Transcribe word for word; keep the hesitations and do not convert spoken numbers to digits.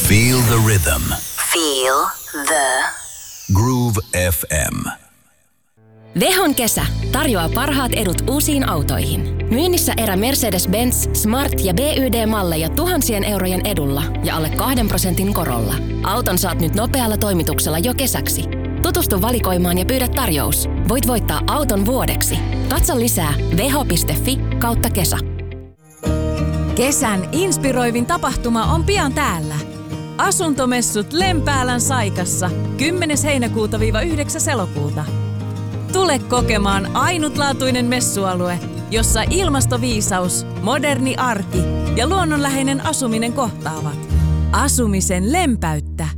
Feel the rhythm. Feel the Groove F M. Vehon kesä tarjoaa parhaat edut uusiin autoihin. Myynnissä erä Mercedes-Benz, Smart ja B Y D-malleja tuhansien eurojen edulla ja alle kahden prosentin korolla. Auton saat nyt nopealla toimituksella jo kesäksi. Tutustu valikoimaan ja pyydä tarjous. Voit voittaa auton vuodeksi. Katso lisää veho piste fi kautta kesä. Kesän inspiroivin tapahtuma on pian täällä. Asuntomessut Lempäälän Saikassa kymmenes heinäkuuta yhdeksäs elokuuta. Tule kokemaan ainutlaatuinen messualue, jossa ilmastoviisaus, moderni arki ja luonnonläheinen asuminen kohtaavat. Asumisen lempäyttä.